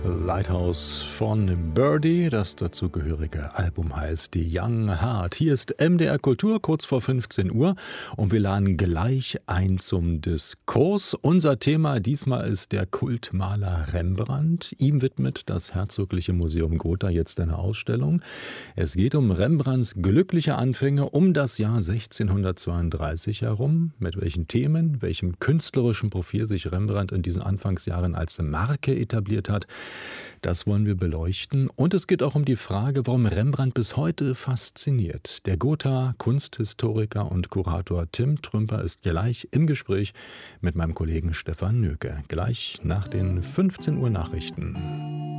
Lighthouse von Birdie, das dazugehörige Album heißt Die Young Heart. Hier ist MDR Kultur, kurz vor 15 Uhr und wir laden gleich ein zum Diskurs. Unser Thema diesmal ist der Kultmaler Rembrandt. Ihm widmet das Herzogliche Museum Gotha jetzt eine Ausstellung. Es geht um Rembrandts glückliche Anfänge um das Jahr 1632 herum. Mit welchen Themen, welchem künstlerischen Profil sich Rembrandt in diesen Anfangsjahren als Marke etabliert hat, das wollen wir beleuchten. Und es geht auch um die Frage, warum Rembrandt bis heute fasziniert. Der Gotha-Kunsthistoriker und Kurator Tim Trümper ist gleich im Gespräch mit meinem Kollegen Stefan Nöke. Gleich nach den 15 Uhr Nachrichten.